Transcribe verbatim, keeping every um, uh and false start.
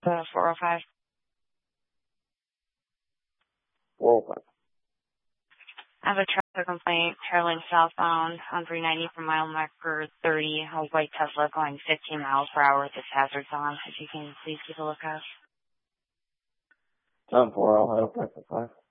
The four oh five. four oh five. I have a traffic complaint traveling southbound on three ninety from mile marker thirty, a white Tesla going fifteen miles per hour with its hazards on. If you can please keep a lookout. ten four, I'll head up back to five.